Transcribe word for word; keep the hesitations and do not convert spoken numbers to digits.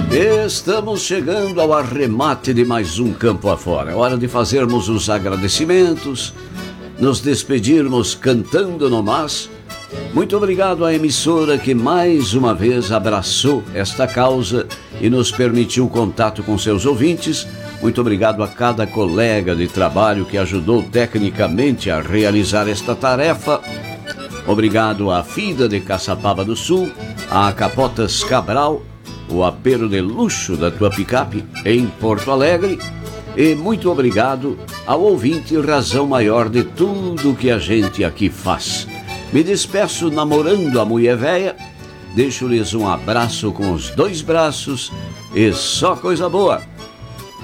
Estamos chegando ao arremate de mais um Campo Afora. É hora de fazermos os agradecimentos, nos despedirmos cantando no mas. Muito obrigado à emissora que mais uma vez abraçou esta causa e nos permitiu contato com seus ouvintes. Muito obrigado a cada colega de trabalho que ajudou tecnicamente a realizar esta tarefa. Obrigado à FIDA de Caçapava do Sul, à Capotas Cabral, o apelo de luxo da tua picape em Porto Alegre. E muito obrigado ao ouvinte razão maior de tudo que a gente aqui faz. Me despeço namorando a mulher véia, deixo-lhes um abraço com os dois braços e só coisa boa.